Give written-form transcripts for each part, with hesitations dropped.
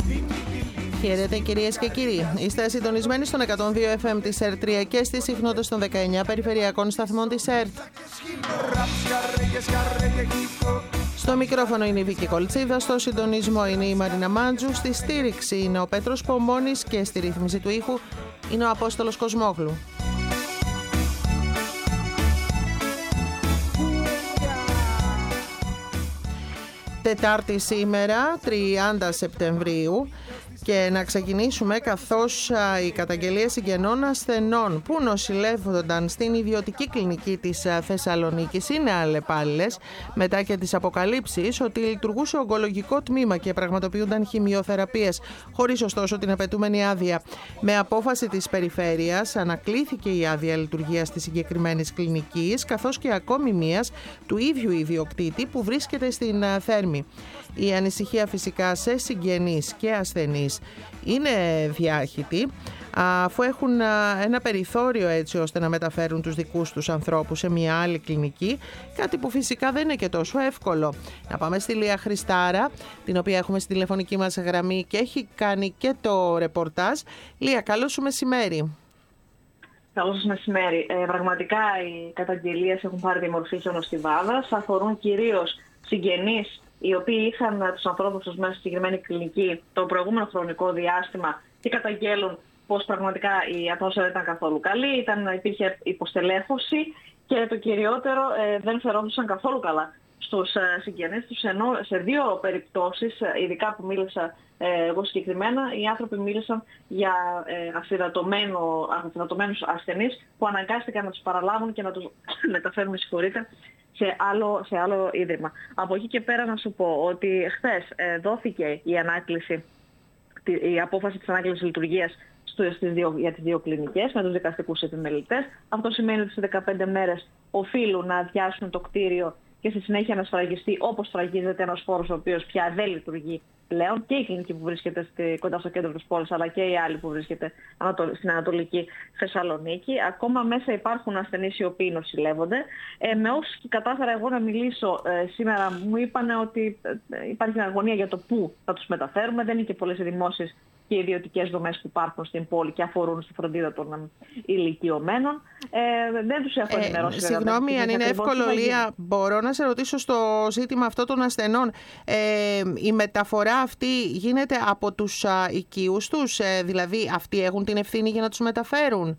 Χαίρετε κυρίες και κύριοι. Είστε συντονισμένοι στον 102 FM της ΕΡΤ3 και στις συχνότητες των 19 περιφερειακών σταθμών της ΕΡΤ. Στο μικρόφωνο είναι η Βίκη Κολτσίδα, στο συντονισμό είναι η Μαρίνα Μάντζου, στη στήριξη είναι ο Πέτρος Πομώνης και στη ρύθμιση του ήχου είναι ο Απόστολος Κοσμόγλου. Τετάρτη σήμερα, 30 Σεπτεμβρίου, και να ξεκινήσουμε καθώς οι καταγγελίες συγγενών ασθενών που νοσηλεύονταν στην ιδιωτική κλινική της Θεσσαλονίκης είναι αλλεπάλληλες μετά και τις αποκαλύψεις ότι λειτουργούσε ογκολογικό τμήμα και πραγματοποιούνταν χημειοθεραπείες χωρίς ωστόσο την απαιτούμενη άδεια. Με απόφαση της Περιφέρειας ανακλήθηκε η άδεια λειτουργίας της συγκεκριμένης κλινικής καθώς και ακόμη μίας του ίδιου ιδιοκτήτη που βρίσκεται στην Θέρμη. Η ανησυχία φυσικά σε συγγενείς και ασθενείς είναι διάχυτη, αφού έχουν ένα περιθώριο έτσι ώστε να μεταφέρουν τους δικούς τους ανθρώπους σε μια άλλη κλινική, κάτι που φυσικά δεν είναι και τόσο εύκολο. Να πάμε στη Λία Χριστάρα, την οποία έχουμε στη τηλεφωνική μας γραμμή και έχει κάνει και το ρεπορτάζ. Λία, καλό σου μεσημέρι. Καλό σας μεσημέρι. Πραγματικά οι καταγγελίες έχουν πάρει τη μορφή χιονοστιβάδας, αφορούν κυρίως συγγενείς οι οποίοι είχαν τους ανθρώπους τους μέσα στη συγκεκριμένη κλινική το προηγούμενο χρονικό διάστημα και καταγγέλουν πως πραγματικά η ατμόσφαιρα δεν ήταν καθόλου καλή, υπήρχε υποστελέχωση και το κυριότερο δεν φερόντουσαν καθόλου καλά στους συγγενείς τους, ενώ σε δύο περιπτώσεις, ειδικά που μίλησα εγώ συγκεκριμένα, οι άνθρωποι μίλησαν για αφυδατωμένους ασθενείς που αναγκάστηκαν να τους παραλάβουν και να τους μεταφέρουν, σε άλλο ίδρυμα. Από εκεί και πέρα να σου πω ότι χθες δόθηκε η απόφαση της ανάκλησης λειτουργίας για τις δύο κλινικές με τους δικαστικούς επιμελητές. Αυτό σημαίνει ότι σε 15 μέρες οφείλουν να αδειάσουν το κτίριο και στη συνέχεια να σφραγιστεί όπως σφραγίζεται ένας χώρος ο οποίος πια δεν λειτουργεί πλέον, και η κλινική που βρίσκεται κοντά στο κέντρο της πόλης, αλλά και η άλλη που βρίσκεται στην Ανατολική Θεσσαλονίκη. Ακόμα μέσα υπάρχουν ασθενείς οι οποίοι νοσηλεύονται. Με όσους κατάφερα εγώ να μιλήσω σήμερα, μου είπαν ότι υπάρχει αγωνία για το πού θα τους μεταφέρουμε. Δεν είναι και πολλές οι δημόσιες και ιδιωτικές δομές που υπάρχουν στην πόλη και αφορούν στη φροντίδα των ηλικιωμένων. Δεν τους έχω ενημερώσει. Συγγνώμη, αν είναι εύκολο, Λία, μπορώ να σε ρωτήσω στο ζήτημα αυτό των ασθενών. Η μεταφορά αυτή γίνεται από τους οικείους τους, δηλαδή αυτοί έχουν την ευθύνη για να τους μεταφέρουν?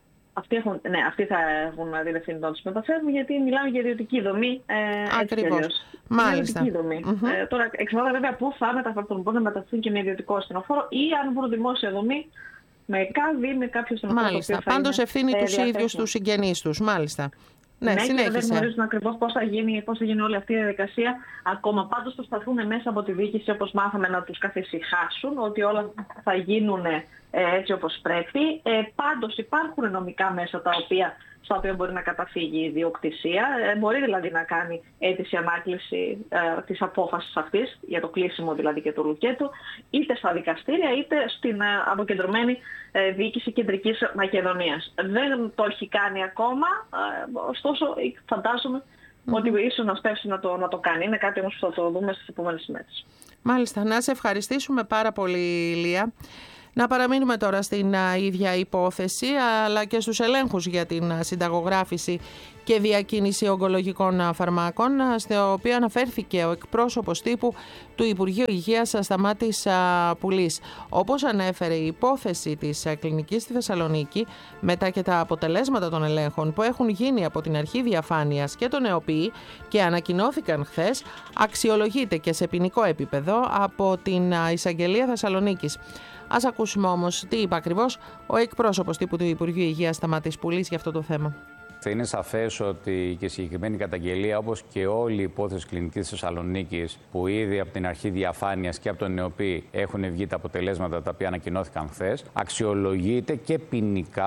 Αυτοί θα έχουν την ευθύνη να τους μεταφέρουν, γιατί μιλάμε για ιδιωτική δομή. Ακριβώς. Μάλιστα. Τώρα εξαρτάται βέβαια πού θα μεταφερθούν. Μπορεί να μεταφερθούν και με ιδιωτικό ασθενοφόρο ή αν βρουν δημόσια δομή με ΚΑΔ ή με κάποιο ασθενοφόρο. Μάλιστα. Πάντως ευθύνη τους ίδιους τους συγγενείς τους. Μάλιστα. Ναι, συνέχισε. Δεν γνωρίζουν ακριβώς πώς θα γίνει όλη αυτή η διαδικασία. Ακόμα πάντως προσπαθούν μέσα από τη διοίκηση, όπως μάθαμε, να τους καθησυχάσουν ότι όλα θα γίνουν έτσι όπως πρέπει. Πάντως υπάρχουν νομικά μέσα στα οποία μπορεί να καταφύγει η ιδιοκτησία. Μπορεί δηλαδή να κάνει αίτηση ανάκληση της απόφασης αυτής, για το κλείσιμο δηλαδή και του λουκέτου, είτε στα δικαστήρια είτε στην αποκεντρωμένη διοίκηση Κεντρικής Μακεδονίας. Δεν το έχει κάνει ακόμα, ωστόσο φαντάζομαι ότι ίσως να σπεύσει να το κάνει. Είναι κάτι όμως που θα το δούμε στις επόμενες ημέρες. Μάλιστα. Να σε ευχαριστήσουμε πάρα πολύ, Λία. Να παραμείνουμε τώρα στην ίδια υπόθεση, αλλά και στους ελέγχους για την συνταγογράφηση και διακίνηση ογκολογικών φαρμάκων, στο οποίο αναφέρθηκε ο εκπρόσωπος τύπου του Υπουργείου Υγείας Σταμάτης Πουλής. Όπως ανέφερε, η υπόθεση της κλινικής στη Θεσσαλονίκη, μετά και τα αποτελέσματα των ελέγχων που έχουν γίνει από την Αρχή Διαφάνειας και τον ΕΟΠΗ και ανακοινώθηκαν χθες, αξιολογείται και σε ποινικό επίπεδο από την Εισαγγελία Θεσσαλονίκης. Ας ακούσουμε όμως τι είπε ακριβώς ο εκπρόσωπος τύπου του Υπουργείου Υγείας Σταμάτης Πουλής για αυτό το θέμα. Είναι σαφές ότι και η συγκεκριμένη καταγγελία, όπως και όλη η υπόθεση κλινικής Θεσσαλονίκης, που ήδη από την Αρχή Διαφάνειας και από τον ΕΟΠΗ έχουν βγει τα αποτελέσματα τα οποία ανακοινώθηκαν χθες, αξιολογείται και ποινικά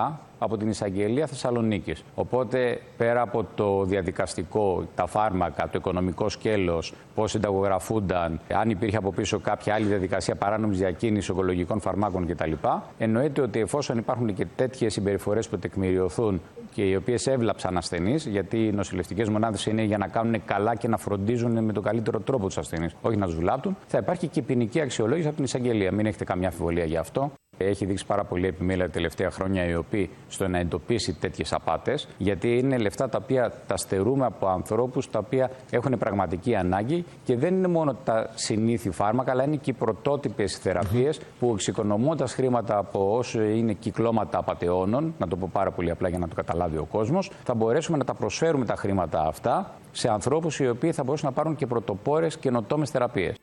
από την Εισαγγελία Θεσσαλονίκης. Οπότε, πέρα από το διαδικαστικό, τα φάρμακα, το οικονομικό σκέλος, πώς συνταγογραφούνταν, αν υπήρχε από πίσω κάποια άλλη διαδικασία παράνομης διακίνησης ογκολογικών φαρμάκων κτλ., εννοείται ότι εφόσον υπάρχουν και τέτοιες συμπεριφορές που τεκμηριωθούν και οι οποίες έβλαψαν ασθενείς, γιατί οι νοσηλευτικές μονάδες είναι για να κάνουν καλά και να φροντίζουν με τον καλύτερο τρόπο τους ασθενείς, όχι να τους βλάπτουν, θα υπάρχει και ποινική αξιολόγηση από την Εισαγγελία. Μην έχετε καμιά αμφιβολία γι' αυτό. Έχει δείξει πάρα πολύ επιμέλεια τα τελευταία χρόνια η οποία στο να εντοπίσει τέτοιες απάτες, γιατί είναι λεφτά τα οποία τα στερούμε από ανθρώπους τα οποία έχουν πραγματική ανάγκη και δεν είναι μόνο τα συνήθη φάρμακα, αλλά είναι και οι πρωτότυπες θεραπείες που εξοικονομώντας χρήματα από όσο είναι κυκλώματα απατεώνων, να το πω πάρα πολύ απλά για να το καταλάβει ο κόσμος, θα μπορέσουμε να τα προσφέρουμε τα χρήματα αυτά σε ανθρώπους οι οποίοι θα μπορούσαν να πάρουν και πρωτοπόρες καινοτόμες θεραπείες.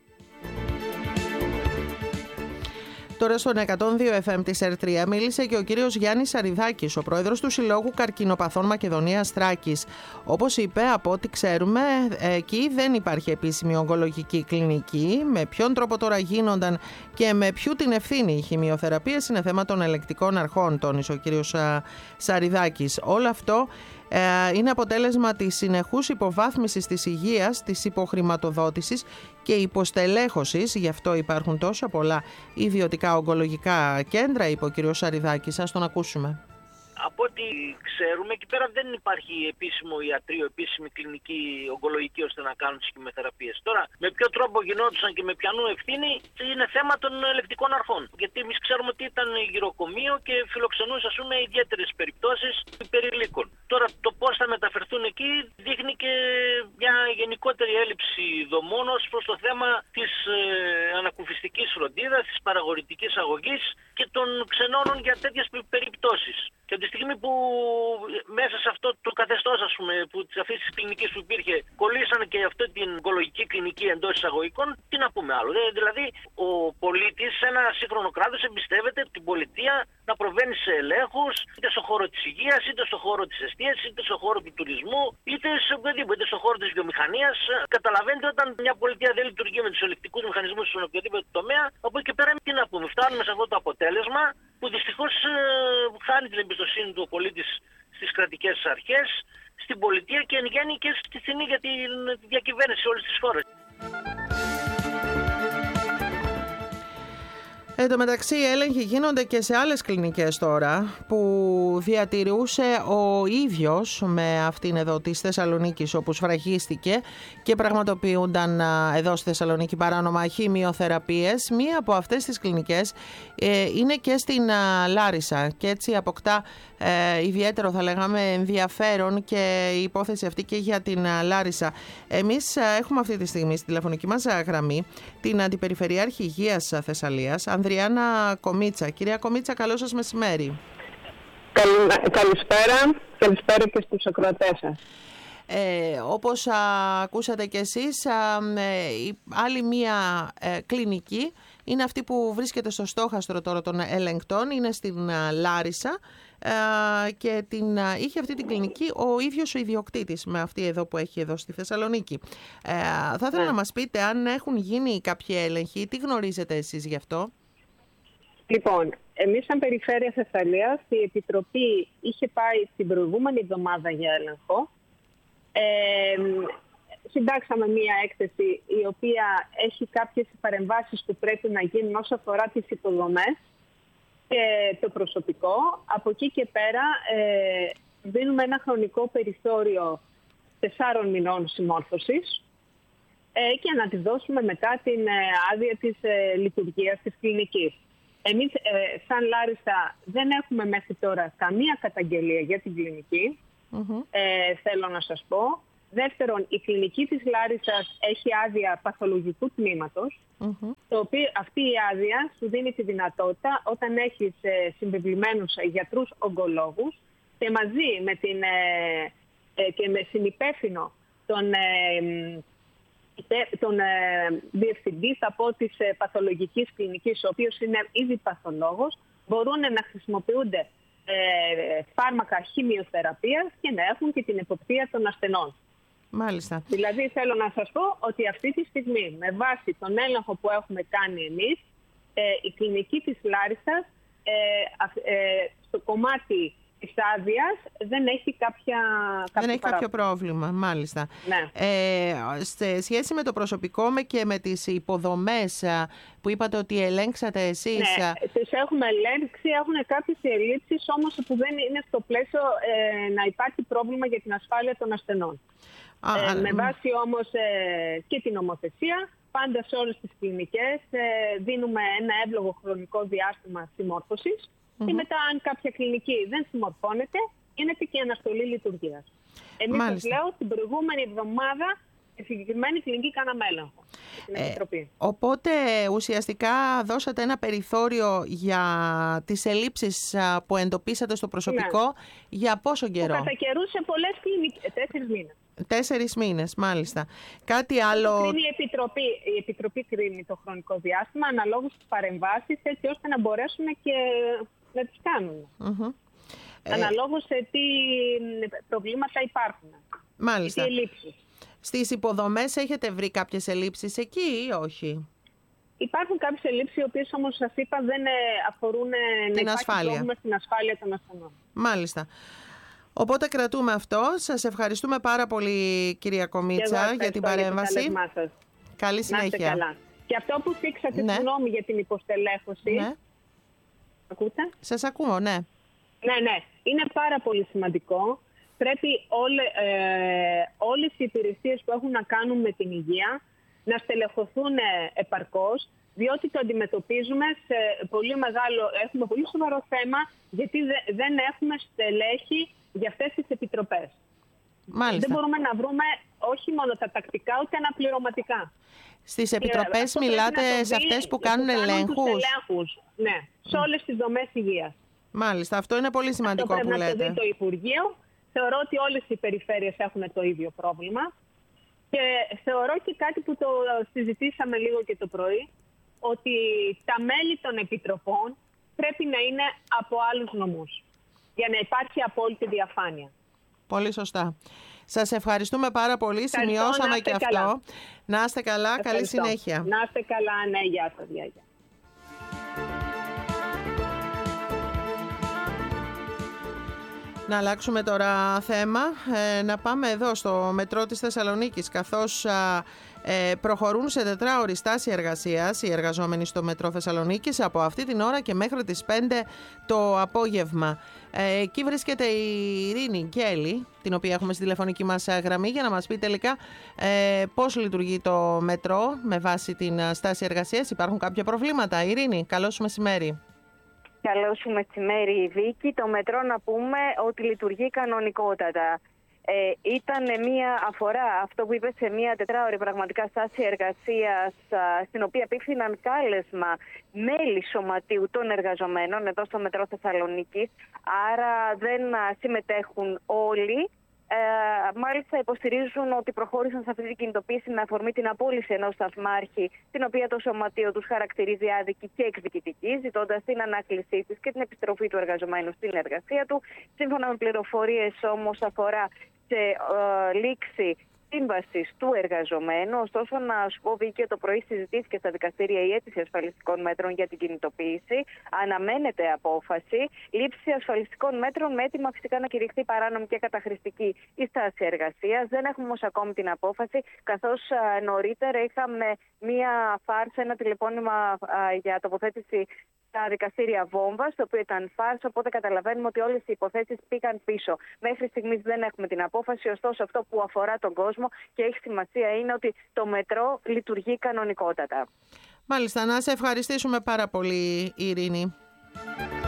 Τώρα στον 102 FM της ΕΡΤΡΙΑ μίλησε και ο κύριος Γιάννης Σαριδάκης, ο πρόεδρος του Συλλόγου Καρκινοπαθών Μακεδονίας Θράκης. Όπως είπε, από ό,τι ξέρουμε, εκεί δεν υπάρχει επίσημη ογκολογική κλινική. Με ποιον τρόπο τώρα γίνονταν και με ποιου την ευθύνη οι χημειοθεραπείες είναι θέμα των ελεκτικών αρχών, τόνισε ο κύριος Σαριδάκης. Όλο αυτό είναι αποτέλεσμα της συνεχούς υποβάθμισης της υγείας, της υποχρηματοδότησης και υποστελέχωσης. Γι' αυτό υπάρχουν τόσα πολλά ιδιωτικά ογκολογικά κέντρα, είπε ο κ. Σαριδάκης. Ας τον ακούσουμε. Από ό,τι ξέρουμε, εκεί πέρα δεν υπάρχει επίσημο ιατρείο, επίσημη κλινική ογκολογική ώστε να κάνουν τις χημειοθεραπείες. Τώρα, με ποιο τρόπο γινόντουσαν και με ποιανού ευθύνη είναι θέμα των ελεκτικών αρχών. Γιατί εμείς ξέρουμε ότι ήταν γυροκομείο και φιλοξενούσε, ας πούμε, ιδιαίτερες περιπτώσεις υπερηλίκων. Τώρα, το πώς θα μεταφερθούν εκεί δείχνει και μια γενικότερη έλλειψη δομών ως προς το θέμα της ανακουφιστικής φροντίδας, της παραγωγικής αγωγής και των ξενώνων για τέτοιες περιπτώσεις. Και από τη στιγμή που μέσα σε αυτό το καθεστώς, ας πούμε, αυτή τη κλινική που υπήρχε, κολλήσανε και αυτή την ογκολογική κλινική εντός εισαγωγικών, τι να πούμε άλλο. Δηλαδή, ο πολίτης σε ένα σύγχρονο κράτος εμπιστεύεται την πολιτεία να προβαίνει σε ελέγχους, είτε στον χώρο της υγείας, είτε στον χώρο της εστίασης, είτε στον χώρο του τουρισμού, είτε σε οποιοδήποτε, είτε στον χώρο της βιομηχανίας. Καταλαβαίνετε, όταν μια πολιτεία δεν λειτουργεί με τους ελεκτικούς μηχανισμούς στον οποιοδήποτε τομέα, από εκεί και πέρα τι να πούμε. Φτάνουμε σε αυτό το αποτέλεσμα που δυστυχώς χάνει την εμπιστοσύνη του ο πολίτης στις κρατικές αρχές, στην πολιτεία και εν γέννη και στην ίδια τη διακυβέρνηση όλης της χώρας. Εν τω μεταξύ, οι έλεγχοι γίνονται και σε άλλες κλινικές τώρα που διατηρούσε ο ίδιος με αυτήν εδώ της Θεσσαλονίκης, όπου σφραγίστηκε και πραγματοποιούνταν εδώ στη Θεσσαλονίκη παράνομα χημειοθεραπείες. Μία από αυτές τις κλινικές είναι και στην Λάρισα και έτσι αποκτά ιδιαίτερο, θα λέγαμε, ενδιαφέρον και η υπόθεση αυτή και για την Λάρισα. Εμείς έχουμε αυτή τη στιγμή στη τηλεφωνική μας γραμμή την Αντιπεριφερειάρχη Υγείας Θεσσαλίας, Ανδριάννα Κομίτσα. Κυρία Κομίτσα, καλό σας μεσημέρι. Καλησπέρα και στους ακροατές σας. Όπως ακούσατε κι εσείς, άλλη μία κλινική είναι αυτή που βρίσκεται στο στόχαστρο τώρα των ελεγκτών, είναι στην Λάρισα και είχε αυτή την κλινική ο ίδιος ο ιδιοκτήτης με αυτή εδώ που έχει εδώ στη Θεσσαλονίκη. Θα ήθελα να μας πείτε αν έχουν γίνει κάποιοι έλεγχοι, τι γνωρίζετε εσείς γι' αυτό? Λοιπόν, εμείς σαν Περιφέρεια Θεσσαλίας, η Επιτροπή είχε πάει την προηγούμενη εβδομάδα για έλεγχο. Συντάξαμε μία έκθεση η οποία έχει κάποιες παρεμβάσεις που πρέπει να γίνουν όσο αφορά τις υποδομές και το προσωπικό. Από εκεί και πέρα δίνουμε ένα χρονικό περιθώριο 4 μηνών συμμόρφωσης και να τη δώσουμε μετά την άδεια της λειτουργίας της κλινικής. Εμείς σαν Λάρισα δεν έχουμε μέχρι τώρα καμία καταγγελία για την κλινική, θέλω να σας πω. Δεύτερον, η κλινική της Λάρισσας έχει άδεια παθολογικού τμήματος, το οποίο αυτή η άδεια σου δίνει τη δυνατότητα όταν έχεις συμβεβλημένους γιατρούς ογκολόγους και μαζί με και με συνυπεύθυνο τον διευθυντή από της παθολογικής κλινικής, ο οποίος είναι ήδη παθολόγος, μπορούν να χρησιμοποιούνται φάρμακα χημειοθεραπείας και να έχουν και την εποπτεία των ασθενών. Μάλιστα. Δηλαδή θέλω να σας πω ότι αυτή τη στιγμή με βάση τον έλεγχο που έχουμε κάνει εμείς, η κλινική της Λάρισσας στο κομμάτι της άδειας δεν έχει κάποιο πρόβλημα, μάλιστα. Ναι. Σε σχέση με το προσωπικό και με τις υποδομές που είπατε ότι ελέγξατε εσείς... Ναι, τις έχουμε ελέγξει, έχουν κάποιες ελλείψεις όμως που δεν είναι στο πλαίσιο να υπάρχει πρόβλημα για την ασφάλεια των ασθενών. Με βάση όμως και την νομοθεσία, πάντα σε όλες τις κλινικές δίνουμε ένα εύλογο χρονικό διάστημα συμμόρφωσης και μετά αν κάποια κλινική δεν συμμορφώνεται, γίνεται και αναστολή λειτουργίας. Εμείς σας λέω, την προηγούμενη εβδομάδα στη συγκεκριμένη κλινική κάναμε έλεγχο στην Επιτροπή. Οπότε ουσιαστικά δώσατε ένα περιθώριο για τις ελλείψεις που εντοπίσατε στο προσωπικό, για πόσο καιρό? Κατά καιρούς σε πολλές κλινικές, 4 μήνες. 4 μήνες, μάλιστα. Κάτι άλλο... Η Επιτροπή κρίνει το χρονικό διάστημα αναλόγως στις παρεμβάσεις, έτσι ώστε να μπορέσουν και να τις κάνουν. Αναλόγως σε τι προβλήματα υπάρχουν. Μάλιστα. Τι ελλείψεις. Στις υποδομές έχετε βρει κάποιες ελλείψεις εκεί ή όχι? Υπάρχουν κάποιες ελλείψεις, οι οποίες όμως σας είπα δεν αφορούν την ασφάλεια. Πρόβλημα στην ασφάλεια των ασθενών. Μάλιστα. Οπότε κρατούμε αυτό. Σας ευχαριστούμε πάρα πολύ, κυρία Κομίτσα, για την παρέμβαση. Καλή συνέχεια. Καλά. Και αυτό που θίξατε, συγγνώμη για την υποστελέχωση. Ναι. Ακούτε? Σας ακούω, ναι. Ναι. Είναι πάρα πολύ σημαντικό. Πρέπει όλες οι υπηρεσίες που έχουν να κάνουν με την υγεία να στελεχωθούν επαρκώς, διότι το αντιμετωπίζουμε έχουμε πολύ σοβαρό θέμα, γιατί δεν έχουμε στελέχη για αυτές τις επιτροπές. Μάλιστα. Δεν μπορούμε να βρούμε όχι μόνο τα τακτικά, ούτε αναπληρωματικά. Στις επιτροπές μιλάτε σε αυτές που κάνουν ελέγχους? Ναι, σε όλες τις δομές υγείας. Μάλιστα, αυτό είναι πολύ σημαντικό που λέτε. Αυτό πρέπει να το δει το Υπουργείο. Θεωρώ ότι όλες οι περιφέρειες έχουν το ίδιο πρόβλημα. Και θεωρώ και κάτι που το συζητήσαμε λίγο και το πρωί, ότι τα μέλη των επιτροπών πρέπει να είναι από άλλους νομούς, για να υπάρχει απόλυτη διαφάνεια. Πολύ σωστά. Σας ευχαριστούμε πάρα πολύ. Σημειώσαμε και αυτό. Να είστε καλά. Καλή συνέχεια. Να είστε καλά. Ναι, γεια σας. Γεια. Να αλλάξουμε τώρα θέμα, να πάμε εδώ στο μετρό της Θεσσαλονίκης, καθώς προχωρούν σε 4ωρη στάση εργασίας οι εργαζόμενοι στο μετρό Θεσσαλονίκης από αυτή την ώρα και μέχρι τις 5 το απόγευμα. Εκεί βρίσκεται η Ειρήνη Γκέλη, την οποία έχουμε στη τηλεφωνική μας γραμμή, για να μας πει τελικά πώς λειτουργεί το μετρό με βάση την στάση εργασίας. Υπάρχουν κάποια προβλήματα? Ειρήνη, καλό σου μεσημέρι. Καλό σου μεσημέρι, Βίκη. Το μετρό να πούμε ότι λειτουργεί κανονικότατα. Ήταν μία αφορά αυτό που είπε σε μία 4ωρη πραγματικά στάση εργασίας, στην οποία απίφθηναν κάλεσμα μέλη σωματείου των εργαζομένων εδώ στο μετρό Θεσσαλονίκης. Άρα δεν συμμετέχουν όλοι. Μάλιστα υποστηρίζουν ότι προχώρησαν σε αυτή την κινητοποίηση με αφορμή την απόλυση ενός σταθμάρχη, την οποία το σωματείο τους χαρακτηρίζει άδικη και εκδικητική, ζητώντας την ανάκλησή της και την επιστροφή του εργαζομένου στην εργασία του. Σύμφωνα με πληροφορίες όμως αφορά σε λήξη σύμβασης του εργαζομένου. Ωστόσο, να σου πω, Βίκυ, το πρωί συζητήθηκε στα δικαστήρια η αίτηση ασφαλιστικών μέτρων για την κινητοποίηση. Αναμένεται απόφαση. Λήψη ασφαλιστικών μέτρων με έτοιμα φυσικά να κηρυχθεί παράνομη και καταχρηστική η στάση εργασίας. Δεν έχουμε όμως ακόμη την απόφαση, καθώς νωρίτερα είχαμε μία φάρσα, ένα τηλεφώνημα για τοποθέτηση στα δικαστήρια Βόμβας, το οποίο ήταν φάρσα, οπότε καταλαβαίνουμε ότι όλες οι υποθέσεις πήγαν πίσω. Μέχρι στιγμής δεν έχουμε την απόφαση, ωστόσο αυτό που αφορά τον κόσμο και έχει σημασία είναι ότι το μετρό λειτουργεί κανονικότατα. Μάλιστα, να σε ευχαριστήσουμε πάρα πολύ, Ειρήνη.